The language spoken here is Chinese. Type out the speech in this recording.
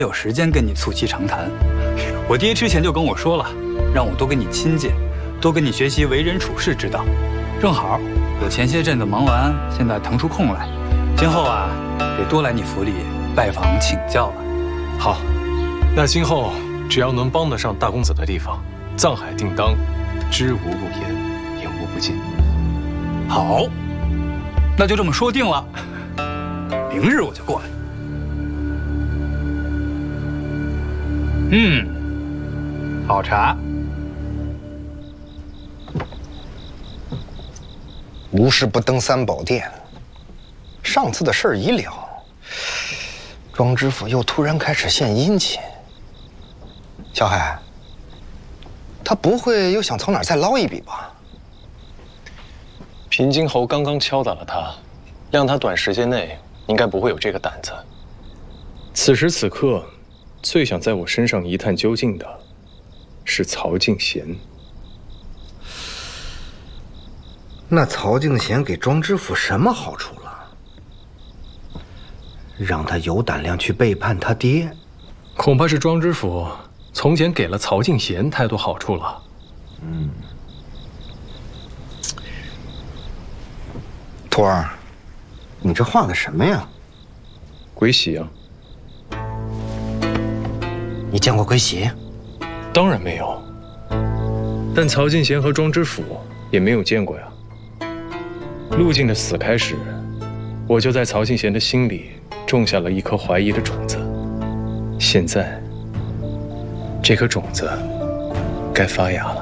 有时间跟你促膝长谈。我爹之前就跟我说了，让我多跟你亲近，多跟你学习为人处事之道。正好我前些阵子忙完，现在腾出空来，今后啊得多来你府里拜访请教了。 好，那今后只要能帮得上大公子的地方，藏海定当，知无不言，言无不尽。 好，那就这么说定了。明日我就过来。好茶。 无事不登三宝殿。上次的事儿已了，庄知府又突然开始献殷勤。小海，他不会又想从哪儿再捞一笔吧？ 平津侯刚刚敲打了他，让他短时间内应该不会有这个胆子。此时此刻，最想在我身上一探究竟的是曹敬贤。 那曹敬贤给庄知府什么好处了？让他有胆量去背叛他爹？ 恐怕是庄知府从前给了曹敬贤太多好处了。 徒儿，你这画的什么呀？ 鬼玺啊！ 你见过鬼玺？ 当然没有。但曹敬贤和庄知府也没有见过呀。陆晋的死开始，我就在曹敬贤的心里种下了一颗怀疑的种子。现在，这颗种子该发芽了。